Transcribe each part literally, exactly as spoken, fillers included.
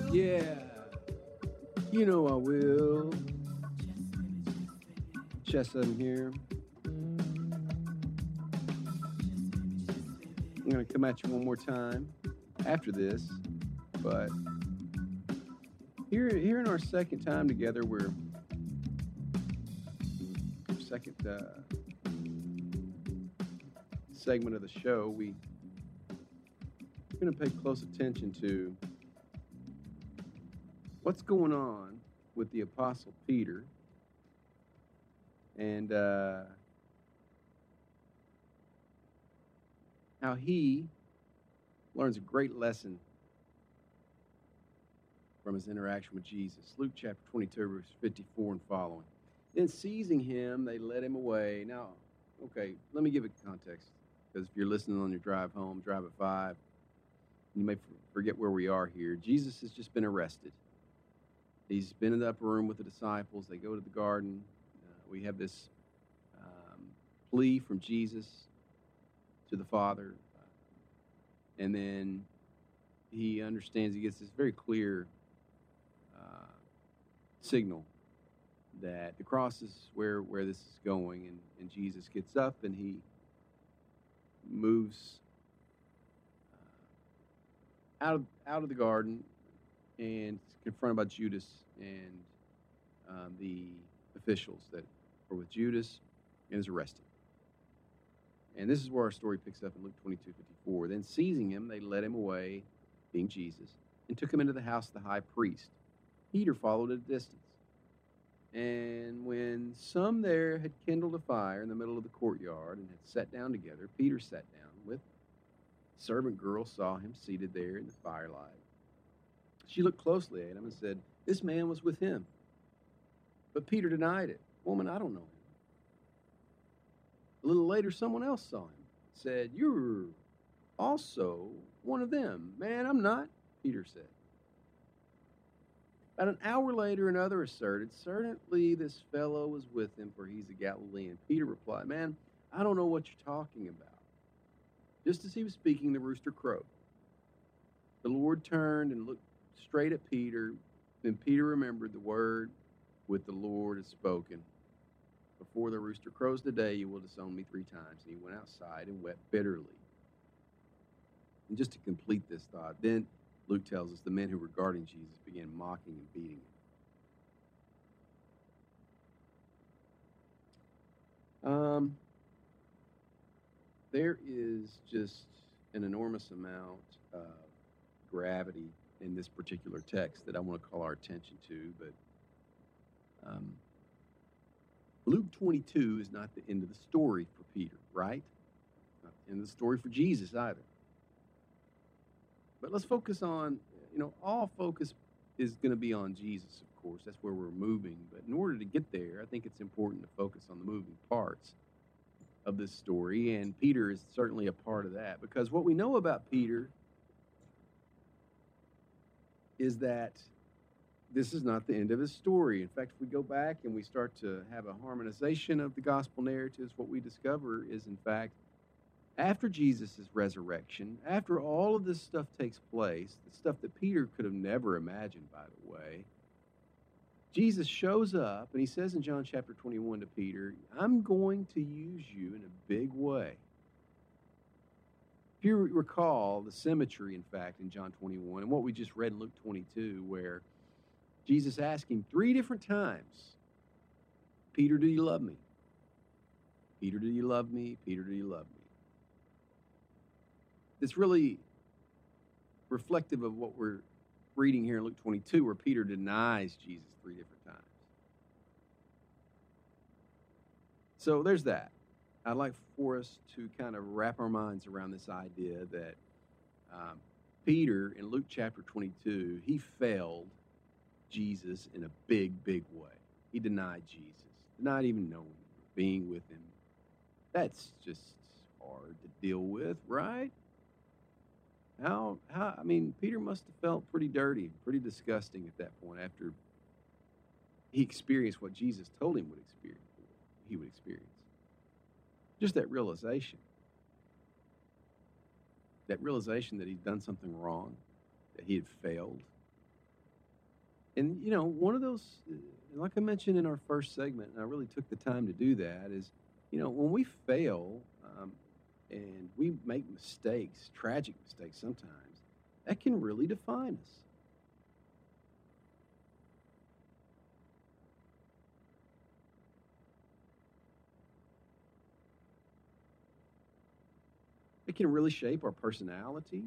Yeah, you know I will. Chestnut here. I'm going to come at you one more time after this, but here, here in our second time together, we're second uh, segment of the show. We, we're going to pay close attention to what's going on with the Apostle Peter and uh, how he learns a great lesson from his interaction with Jesus. Luke chapter twenty-two, verse fifty-four and following. Then seizing him, they led him away. Now, okay, let me give it context, because if you're listening on your drive home, drive at five, you may forget where we are here. Jesus has just been arrested. He's been in the upper room with the disciples. They go to the garden. Uh, we have this um, plea from Jesus to the Father. Uh, and then he understands, he gets this very clear uh, signal that the cross is where, where this is going. And, and Jesus gets up and he moves uh, out of, out of the garden and is confronted by Judas and um, the officials that were with Judas, and is arrested. And this is where our story picks up in Luke twenty-two fifty-four. Then seizing him, they led him away, being Jesus, and took him into the house of the high priest. Peter followed at a distance. And when some there had kindled a fire in the middle of the courtyard and had sat down together, Peter sat down with the servant girl, saw him seated there in the firelight. She looked closely at him and said, "This man was with him." But Peter denied it. "Woman, I don't know him." A little later, someone else saw him, said, "You're also one of them." "Man, I'm not," Peter said. About an hour later, another asserted, "Certainly this fellow was with him, for he's a Galilean." Peter replied, "Man, I don't know what you're talking about." Just as he was speaking, the rooster crowed. The Lord turned and looked straight at Peter. Then Peter remembered the word which the Lord had spoken. "Before the rooster crows today, you will disown me three times." And he went outside and wept bitterly. And just to complete this thought, then Luke tells us the men who were guarding Jesus began mocking and beating him. Um, there is just an enormous amount of gravity in this particular text that I want to call our attention to, but um, Luke twenty-two is not the end of the story for Peter, right? Not the end of the story for Jesus either. But let's focus on, you know, all focus is going to be on Jesus, of course. That's where we're moving. But in order to get there, I think it's important to focus on the moving parts of this story. And Peter is certainly a part of that, because what we know about Peter is that this is not the end of his story. In fact, if we go back and we start to have a harmonization of the gospel narratives, what we discover is, in fact, after Jesus' resurrection, after all of this stuff takes place, the stuff that Peter could have never imagined, by the way, Jesus shows up and he says in John chapter twenty-one to Peter, "I'm going to use you in a big way." If you recall the symmetry, in fact, in John twenty-one and what we just read in Luke twenty-two, where Jesus asked him three different times, "Peter, do you love me? Peter, do you love me? Peter, do you love me?" It's really reflective of what we're reading here in Luke twenty-two, where Peter denies Jesus three different times. So there's that. I'd like for us to kind of wrap our minds around this idea that um, Peter, in Luke chapter twenty-two, he failed Jesus in a big, big way. He denied Jesus, denied even knowing him, being with him. That's just hard to deal with, right? How, how, I mean, Peter must have felt pretty dirty, pretty disgusting at that point after he experienced what Jesus told him would experience, he would experience. Just that realization, that realization that he'd done something wrong, that he had failed, And, you know, one of those, uh, like I mentioned in our first segment, and I really took the time to do that, is, you know, when we fail um, and we make mistakes, tragic mistakes sometimes, that can really define us. It can really shape our personality.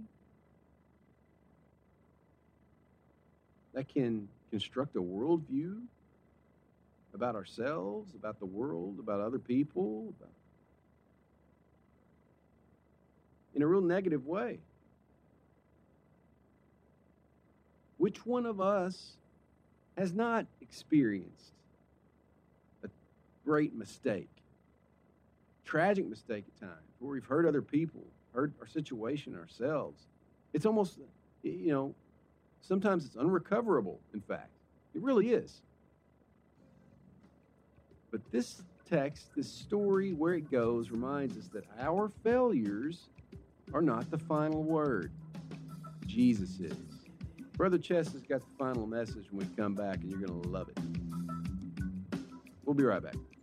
That can construct a worldview about ourselves, about the world, about other people, about, in a real negative way. Which one of us has not experienced a great mistake, tragic mistake at times, where we've hurt other people, hurt our situation, ourselves? It's almost, you know, sometimes it's unrecoverable, in fact. It really is. But this text, this story, where it goes, reminds us that our failures are not the final word. Jesus is. Brother Chess has got the final message when we come back, and you're going to love it. We'll be right back.